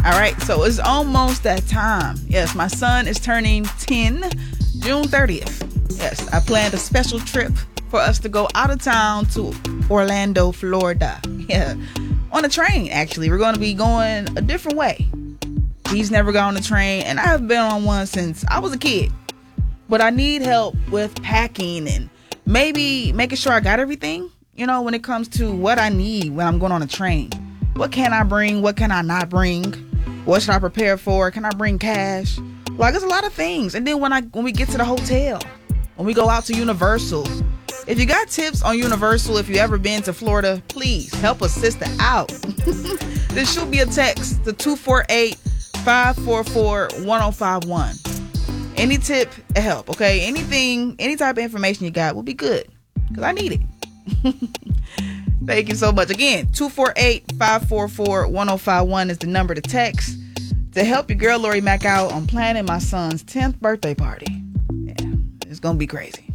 All right, so it's almost that time. Yes, my son is turning 10 June 30th. Yes, I planned a special trip for us to go out of town to Orlando, Florida. Yeah, on a train, actually. We're going to be going a different way. He's never gone on a train, and I haven't been on one since I was a kid. But I need help with packing and maybe making sure I got everything, when it comes to what I need when I'm going on a train. What can I bring? What can I not bring? What should I prepare for? Can I bring cash? Like, there's a lot of things. And then when we get to the hotel, when we go out to Universal, if you got tips on Universal, if you ever been to Florida, please help a sister out. Then shoot me a text to 248-544-1051. Any tip help, okay? Any type of information you got will be good, because I need it. Thank you so much. Again, 248-544-1051 is the number to text to help your girl Lori Mack out on planning my son's 10th birthday party. Yeah, it's going to be crazy.